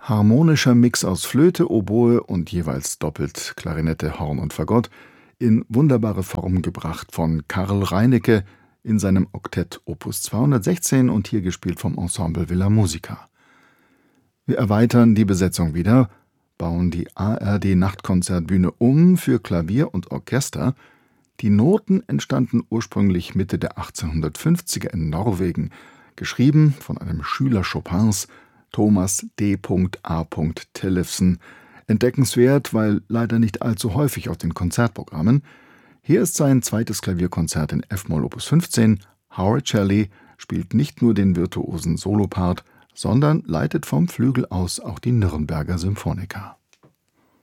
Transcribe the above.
harmonischer Mix aus Flöte, Oboe und jeweils doppelt Klarinette, Horn und Fagott, in wunderbare Form gebracht von Karl Reinecke in seinem Oktett Opus 216 und hier gespielt vom Ensemble Villa Musica. Wir erweitern die Besetzung wieder, bauen die ARD-Nachtkonzertbühne um für Klavier und Orchester. Die Noten entstanden ursprünglich Mitte der 1850er in Norwegen, geschrieben von einem Schüler Chopins, Thomas D. A. Tellefsen. Entdeckenswert, weil leider nicht allzu häufig auf den Konzertprogrammen. Hier ist sein zweites Klavierkonzert in F-Moll Opus 15. Howard Shelley spielt nicht nur den virtuosen Solopart, sondern leitet vom Flügel aus auch die Nürnberger Symphoniker.